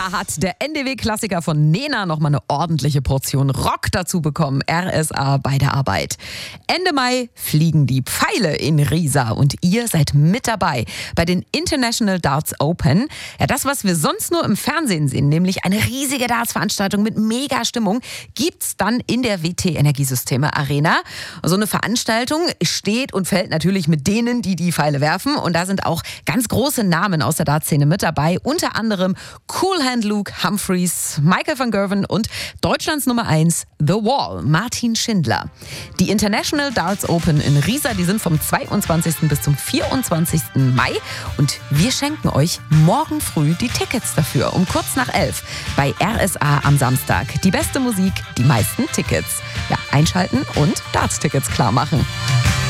Da hat der NDW-Klassiker von Nena nochmal eine ordentliche Portion Rock dazu bekommen. RSA bei der Arbeit. Ende Mai fliegen die Pfeile in Riesa und ihr seid mit dabei bei den International Darts Open. Ja, das, was wir sonst nur im Fernsehen sehen, nämlich eine riesige Darts-Veranstaltung mit Mega-Stimmung, gibt's dann in der WT Energiesysteme Arena. So eine Veranstaltung steht und fällt natürlich mit denen, die die Pfeile werfen. Und da sind auch ganz große Namen aus der Dartszene mit dabei. Unter anderem Cool Hand Luke Humphreys, Michael van Gerwen und Deutschlands Nummer 1 The Wall, Martin Schindler. Die International Darts Open in Riesa, die sind vom 22. bis zum 24. Mai. Und wir schenken euch morgen früh die Tickets dafür um kurz nach 11 bei RSA am Samstag. Die beste Musik, die meisten Tickets. Ja, einschalten und Darts-Tickets klar machen.